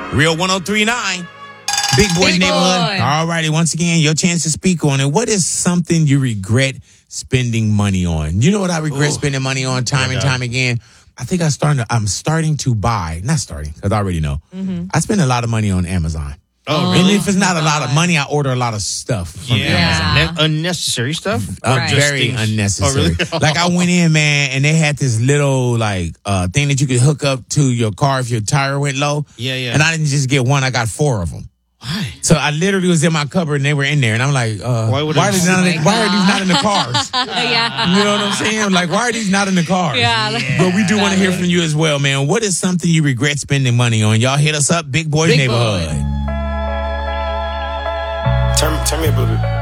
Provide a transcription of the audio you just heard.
Real 1039. Big Boys Big Neighborhood. Boy. All righty. Once again, your chance to speak on it. What is something you regret spending money on? You know what I regret spending money on time and time again? I think I'm starting to buy, not starting, because I already know. I spend a lot of money on Amazon. Oh, And really? if it's not a lot of money, I order a lot of stuff from Amazon. Unnecessary stuff? Right. Very things? unnecessary. Oh, really? Like I went in, man, and they had this little thing that you could hook up to your car if your tire went low. Yeah. And I didn't just get one; I got 4 of them. Why? So I literally was in my cupboard and they were in there, and I'm like, why are these not in the cars? Yeah. You know what I'm saying? Like, why are these not in the cars? Yeah. But we do want to hear from you as well, man. What is something you regret spending money on? Y'all hit us up, Big Boys Big Neighborhood. Boy. Turn me up a little bit.